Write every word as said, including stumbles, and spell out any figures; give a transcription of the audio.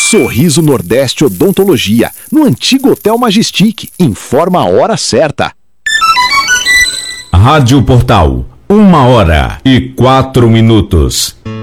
Sorriso Nordeste Odontologia, no antigo Hotel Majestic. Informa a hora certa. Rádio Portal, uma hora e quatro minutos.